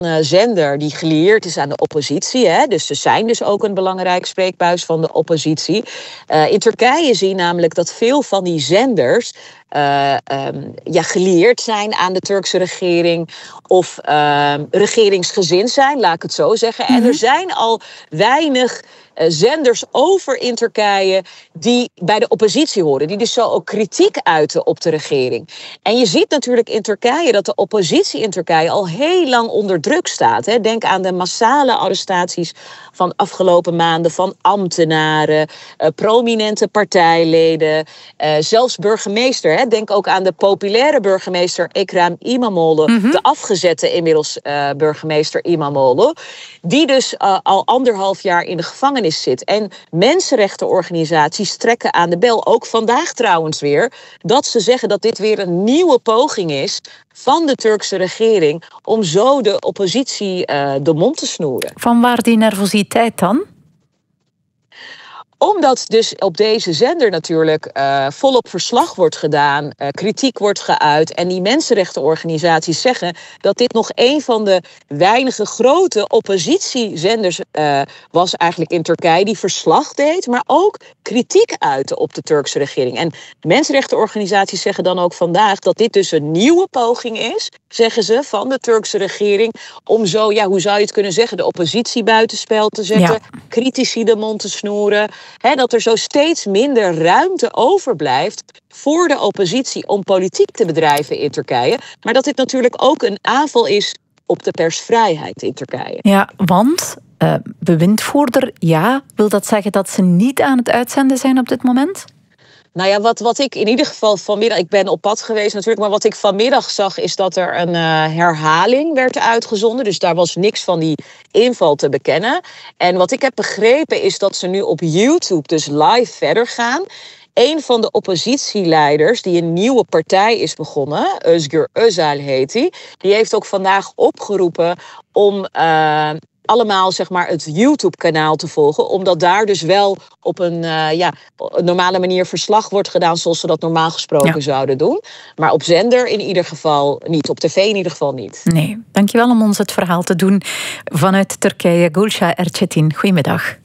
zender die gelieerd is aan de oppositie. Hè? Dus ze zijn dus ook een belangrijk spreekbuis van de oppositie. In Turkije zie je namelijk dat veel van die zenders gelieerd zijn aan de Turkse regering of regeringsgezind zijn, laat ik het zo zeggen. En er zijn al weinig zenders over in Turkije die bij de oppositie horen, die dus zo ook kritiek uiten op de regering. En je ziet natuurlijk in Turkije dat de oppositie in Turkije al heel lang onder druk staat. Hè. Denk aan de massale arrestaties van afgelopen maanden van ambtenaren, prominente partijleden, zelfs burgemeester. Hè. Denk ook aan de populaire burgemeester Ekrem İmamoğlu, de afgezette inmiddels burgemeester İmamoğlu, die dus al 1,5 jaar in de gevangenis zit. En mensenrechtenorganisaties trekken aan de bel, ook vandaag trouwens weer, dat ze zeggen dat dit weer een nieuwe poging is van de Turkse regering om zo de oppositie de mond te snoeren. Vanwaar die nervositeit dan? Omdat dus op deze zender natuurlijk volop verslag wordt gedaan, kritiek wordt geuit. En die mensenrechtenorganisaties zeggen dat dit nog een van de weinige grote oppositiezenders was eigenlijk in Turkije, die verslag deed, maar ook kritiek uitte op de Turkse regering. En mensenrechtenorganisaties zeggen dan ook vandaag dat dit dus een nieuwe poging is, zeggen ze, van de Turkse regering om zo, hoe zou je het kunnen zeggen, de oppositie buitenspel te zetten, critici de mond te snoeren. Dat er zo steeds minder ruimte overblijft voor de oppositie om politiek te bedrijven in Turkije. Maar dat dit natuurlijk ook een aanval is op de persvrijheid in Turkije. Ja, want bewindvoerder, wil dat zeggen dat ze niet aan het uitzenden zijn op dit moment? Nou ja, wat ik in ieder geval vanmiddag, ik ben op pad geweest natuurlijk, maar wat ik vanmiddag zag is dat er een herhaling werd uitgezonden. Dus daar was niks van die inval te bekennen. En wat ik heb begrepen is dat ze nu op YouTube dus live verder gaan. Een van de oppositieleiders die een nieuwe partij is begonnen, Özgür Özel heet die heeft ook vandaag opgeroepen om allemaal zeg maar het YouTube-kanaal te volgen, omdat daar dus wel op een normale manier verslag wordt gedaan zoals ze dat normaal gesproken zouden doen. Maar op zender in ieder geval niet, op tv in ieder geval niet. Nee, dankjewel om ons het verhaal te doen vanuit Turkije. Gülşah Erçetin, goedemiddag.